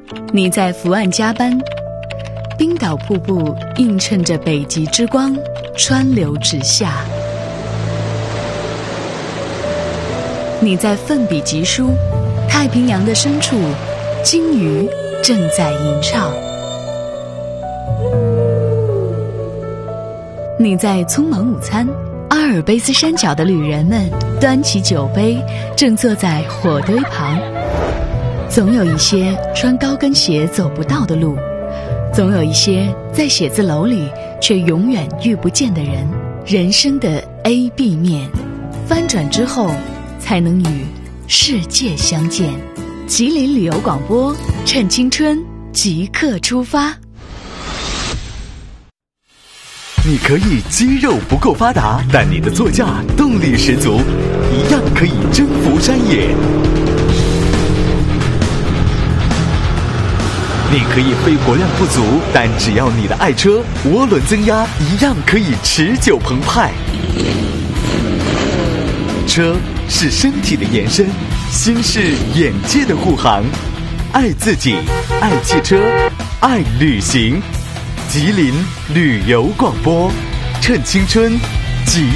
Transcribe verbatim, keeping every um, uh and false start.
你在伏案加班，冰岛瀑布映衬着北极之光，川流直下。你在奋笔疾书，太平洋的深处，鲸鱼正在吟唱。你在匆忙午餐，阿尔卑斯山脚的旅人们端起酒杯，正坐在火堆旁。总有一些穿高跟鞋走不到的路，总有一些在写字楼里却永远遇不见的人。人生的 A B 面，翻转之后才能与世界相见。吉林旅游广播，趁青春即刻出发。 你可以肌肉不够发达，但你的座驾动力十足，一样可以征服山野。你可以肺活量不足，但只要你的爱车涡轮增压，一样可以持久澎湃。车是身体的延伸，心是眼界的护航。爱自己，爱汽车，爱旅行。吉林旅游广播，趁青春即